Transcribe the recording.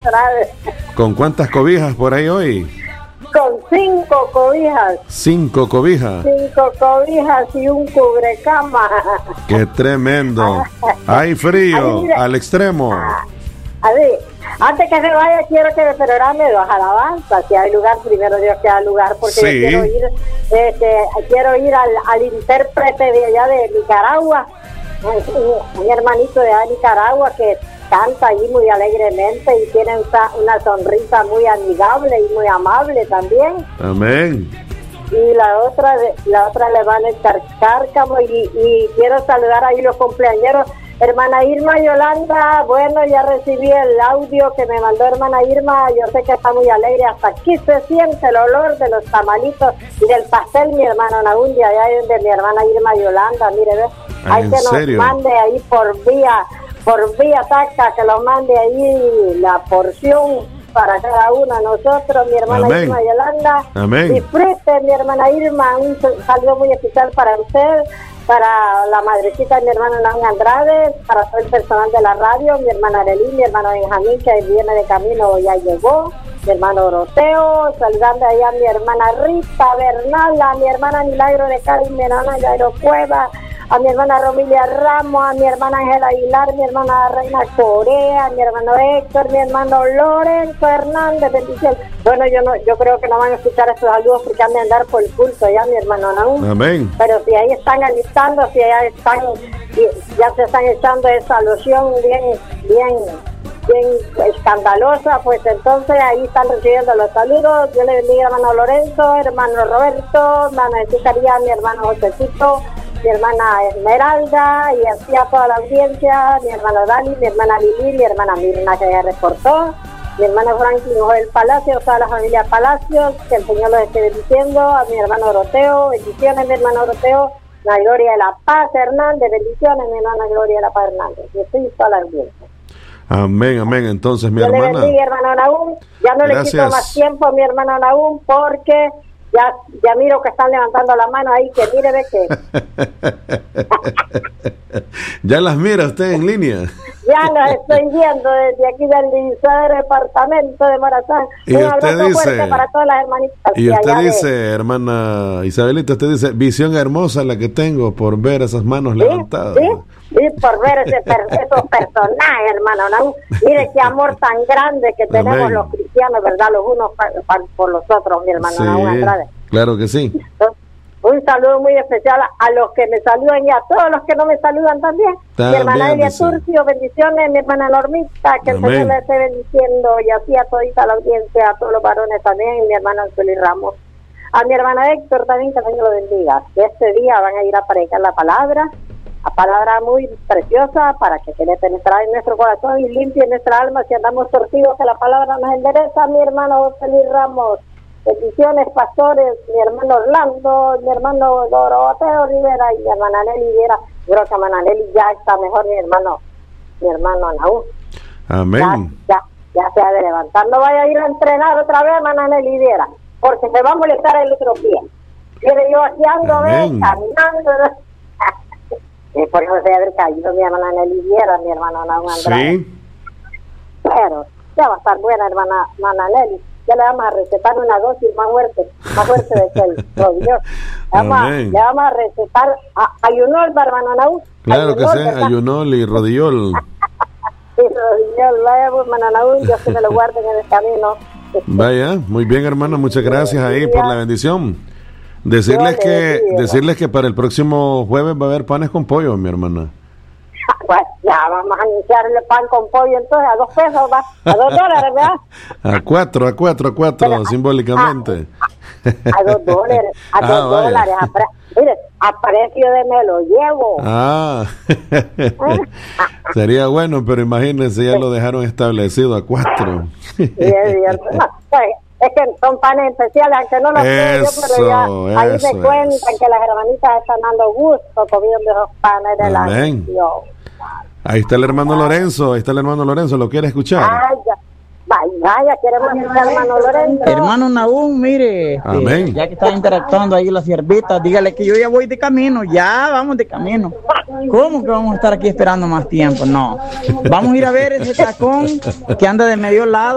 Andrade. ¿Con cuántas cobijas por ahí hoy? Con 5 cobijas. 5 cobijas. 5 cobijas y un cubrecama. ¡Qué tremendo! Hay frío al extremo. Así, antes que se vaya, quiero que me programe 2 alabanzas. Si hay lugar, primero Dios que da lugar, porque Sí. yo quiero ir al intérprete de allá de Nicaragua, mi hermanito de allá de Nicaragua que canta allí muy alegremente y tiene una sonrisa muy amigable y muy amable también. Amén. Y la otra le van a echar cárcamo y quiero saludar ahí los cumpleañeros. Hermana Irma Yolanda, bueno, ya recibí el audio que me mandó hermana Irma, yo sé que está muy alegre, hasta aquí se siente el olor de los tamalitos y del pastel, mi hermano Nahum, de allá de mi hermana Irma Yolanda, mire, ve, hay ¿en que nos serio? mande ahí por vía taca, que nos mande ahí la porción para cada uno de nosotros, mi hermana Amén. Irma Yolanda. Amén. Disfrute, mi hermana Irma, un saludo muy especial para usted, para la madrecita de mi hermano Nahum Andrade, para todo el personal de la radio, mi hermana Arely, mi hermano Benjamín, que viene de camino, ya llegó, mi hermano Doroteo, saludando ahí a mi hermana Rita Bernal, a mi hermana Milagro de Cali, mi hermana Jairo Cueva, a mi hermana Romilia Ramos, a mi hermana Ángela Aguilar, mi hermana Reina Corea, mi hermano Héctor, mi hermano Lorenzo Hernández, bendición. Bueno, yo creo que no van a escuchar estos saludos porque han de andar por el culto ya, mi hermano Nahum. Amén. Pero si ahí están alistando, si ya se están echando esa loción bien escandalosa, pues entonces ahí están recibiendo los saludos. Yo le bendiga a hermano Lorenzo, hermano Roberto, hermano Ezequiel, mi hermano Josecito, mi hermana Esmeralda, y así a toda la audiencia, mi hermano Dani, mi hermana Lili, mi hermana Mirna, que ya reportó, mi hermano Franklin Joel Palacios, toda la familia Palacios, que el Señor los esté bendiciendo, a mi hermano Doroteo, bendiciones, mi hermano Doroteo, la Gloria de la Paz Hernández, bendiciones, mi hermana Gloria de la Paz Hernández, y estoy toda la audiencia. Amén, amén. Entonces, mi Yo hermana. le bendiga, hermano Nahum, ya no le quito más tiempo, mi hermano Nahum, porque ya miro que están levantando la mano ahí, que mire, ve que... ¿Ya las mira usted en línea? Ya los estoy viendo desde aquí del departamento de Morazán. Y un usted abrazo dice, fuerte para todas las hermanitas. y usted dice, hermana Isabelita, usted dice, visión hermosa la que tengo por ver esas manos levantadas. Sí, por ver esos personajes, hermano Nahum. Mire qué amor tan grande que tenemos Amén. los cristianos, ¿verdad? Los unos por los otros, mi hermano Nahum Andrade. Claro que sí. Entonces, un saludo muy especial a los que me saludan y a todos los que no me saludan también. Mi hermana Elia Turcio, bendiciones, mi hermana Normita, que el Señor le esté bendiciendo, y así a todita la audiencia, a todos los varones también, y mi hermana Antonio Ramos. A mi hermana Héctor también, que el Señor lo bendiga. Este día van a ir a predicar la palabra muy preciosa, para que quede penetrada en nuestro corazón y limpie nuestra alma si andamos torcidos, que la palabra nos endereza. Mi hermano José Luis Ramos, bendiciones, pastores, mi hermano Orlando, mi hermano Doroteo Rivera y mi hermana Nelly Rivera. Creo que hermana Nelly ya está mejor, mi hermano Nahum. Amén. Ya se ha de levantar. No vaya a ir a entrenar otra vez, hermana Nelly Rivera, porque se va a molestar el otro pie. Mire, yo aquí ando, caminando. Por eso se haber caído mi hermana Nelly Rivera, mi hermano Nahum Andrade. Sí. Pero ya va a estar buena, hermana Nelly. Ya le vamos a recetar una dosis más fuerte de que el rodillo. Le vamos a recetar ayunol para hermano Nahum. Claro que sí, ayunol y rodillol. Sí, rodillol, vaya, pues, hermano Nahum, Dios que me lo guarde en el camino. Vaya, muy bien, hermano, muchas gracias ahí por la bendición. Decirles que para el próximo jueves va a haber panes con pollo, mi hermana. Pues ya vamos a anunciar el pan con pollo entonces a 2 pesos, va, a $2, ¿verdad? A 4, pero, simbólicamente. A $2, a $2. Mire, a precio de me lo llevo. Sería bueno, pero imagínense, ya lo dejaron establecido a 4. Sí, es cierto. Es que son panes especiales, aunque no los tengo, pero ya ahí me cuentan que las hermanitas están dando gusto comiendo esos panes de la nación. Ahí está el hermano Lorenzo, ¿lo quiere escuchar? Vaya, queremos escuchar al hermano Lorenzo. Hermano Nahum, mire, ya que está interactuando ahí la siervita, dígale que yo ya voy de camino, ya vamos de camino. ¿Cómo que vamos a estar aquí esperando más tiempo? No, vamos a ir a ver ese tacón que anda de medio lado.